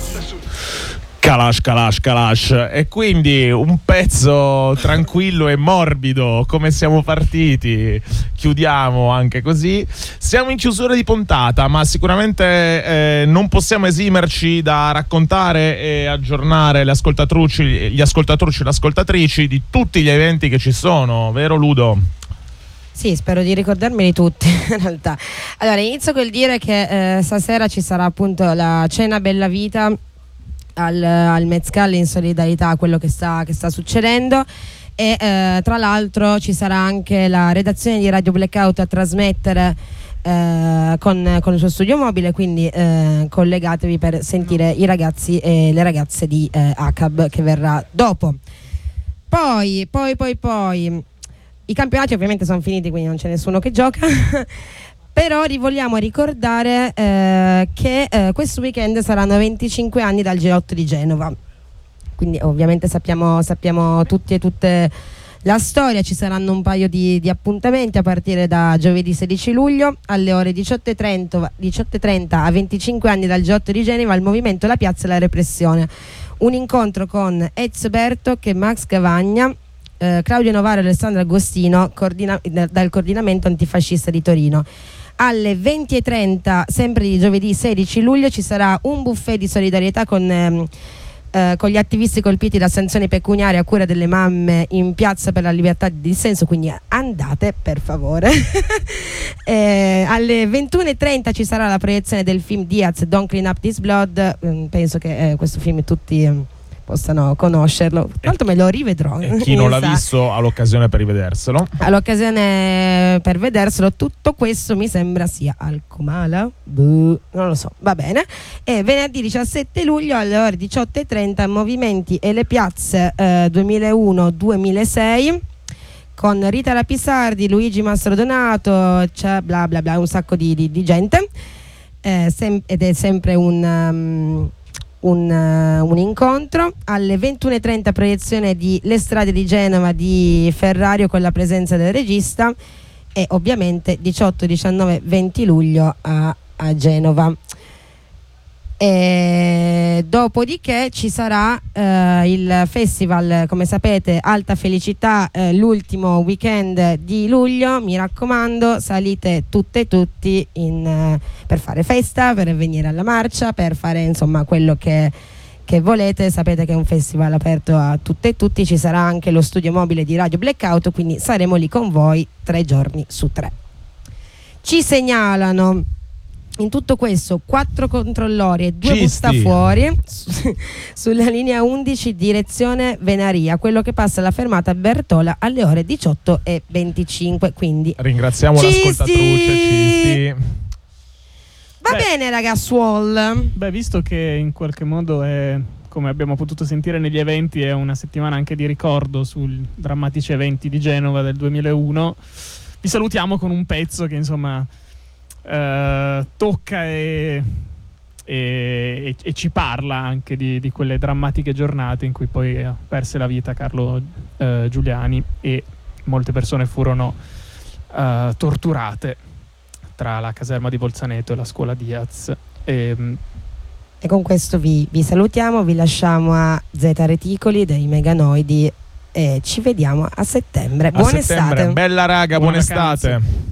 Kalash. E quindi un pezzo tranquillo e morbido, come siamo partiti, chiudiamo anche così. Siamo in chiusura di puntata, ma sicuramente non possiamo esimerci da raccontare e aggiornare gli ascoltatori e le ascoltatrici di tutti gli eventi che ci sono, vero Ludo? Sì, spero di ricordarmeli tutti in realtà. Allora, inizio col dire che stasera ci sarà appunto la cena Bella Vita al Mezcal in solidarietà a quello che sta succedendo, e tra l'altro ci sarà anche la redazione di Radio Blackout a trasmettere con il suo studio mobile, quindi collegatevi per sentire i ragazzi e le ragazze di ACAB che verrà dopo. Poi i campionati ovviamente sono finiti, quindi non c'è nessuno che gioca. Però vogliamo ricordare che questo weekend saranno 25 anni dal G8 di Genova, quindi ovviamente sappiamo tutti e tutte la storia. Ci saranno un paio di appuntamenti a partire da giovedì 16 luglio alle ore 18.30 a 25 anni dal G8 di Genova, il movimento La Piazza e la Repressione, un incontro con Ezio Bertoc e Max Cavagna, Claudio Novaro e Alessandro Agostino dal coordinamento antifascista di Torino. Alle 20.30 sempre di giovedì 16 luglio ci sarà un buffet di solidarietà con gli attivisti colpiti da sanzioni pecuniarie a cura delle mamme in Piazza per la Libertà di Dissenso, quindi andate per favore. Alle 21.30 ci sarà la proiezione del film Diaz Don't Clean Up This Blood. Penso che questo film tutti possano conoscerlo, tra l'altro me lo rivedrò. E chi non l'ha visto ha l'occasione per rivederselo. All'occasione per vederselo. Tutto questo mi sembra sia al Comala, non lo so, va bene. E venerdì 17 luglio alle ore 18.30 Movimenti e le Piazze 2001-2006 con Rita Lapisardi, Luigi Mastrodonato, c'è bla bla bla, un sacco di gente, ed è sempre un incontro. Alle 21.30 proiezione di Le strade di Genova di Ferrario con la presenza del regista, e ovviamente 18, 19, 20 luglio a Genova. E dopodiché ci sarà il festival, come sapete, Alta Felicità, l'ultimo weekend di luglio. Mi raccomando, salite tutte e tutti per fare festa, per venire alla marcia, per fare insomma quello che volete. Sapete che è un festival aperto a tutte e tutti. Ci sarà anche lo studio mobile di Radio Blackout, quindi saremo lì con voi 3 giorni su 3. Ci segnalano in tutto questo 4 controllori e 2 bustafuori sulla linea 11 direzione Venaria, quello che passa alla fermata Bertola alle ore 18:25. Quindi ringraziamo l'ascoltatrice Cisti. Bene ragazzuol. Visto che in qualche modo è, come abbiamo potuto sentire negli eventi, è una settimana anche di ricordo sui drammatici eventi di Genova del 2001, vi salutiamo con un pezzo che insomma tocca e ci parla anche di quelle drammatiche giornate in cui poi perse la vita Carlo Giuliani e molte persone furono torturate tra la caserma di Bolzaneto e la scuola Diaz. E con questo vi salutiamo, vi lasciamo a Zeta Reticoli dei Meganoidi e ci vediamo a settembre. Buona estate. Bella raga, buona estate.